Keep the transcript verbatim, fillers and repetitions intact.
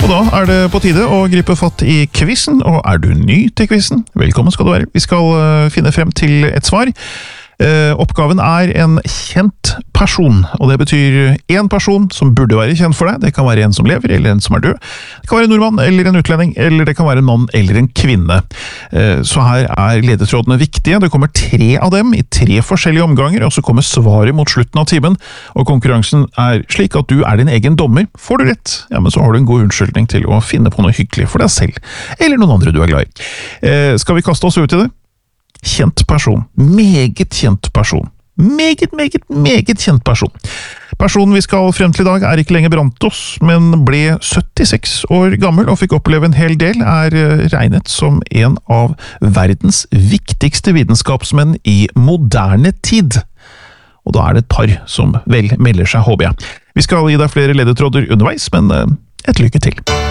Og da er det på tide å gripe fatt i quizen, og er du ny til quizen? Velkommen skal du være. Vi skal uh, finne frem til et svar. Uh, oppgaven er en kjent person, og det betyr en person som burde være kjent for deg. Det kan være en som lever, eller en som er død. Det kan være en nordmann, eller en utlending, eller det kan være en mann, eller en kvinne. Uh, så her er ledetrådene viktige. Det kommer tre av dem i tre forskjellige omganger, og så kommer svaret mot slutten av timen, og konkurransen er slik at du er din egen dommer. Får du rett, ja, men så har du en god unnskyldning til å finne på noe hyggelig for deg selv, eller noen andre du er glad i. Uh, skal vi kaste oss ut i det? Kjent person. Meget kjent person. Meget, meget, meget kjent person. Personen vi skal frem til i dag er ikke lenger blant oss, men ble syttiseks år gammel og fikk oppleve en hel del, er regnet som en av verdens viktigste vitenskapsmenn i moderne tid. Og da er det et par som vel melder seg, håper jeg. Vi skal gi deg flere ledetråder underveis, men et lykke til.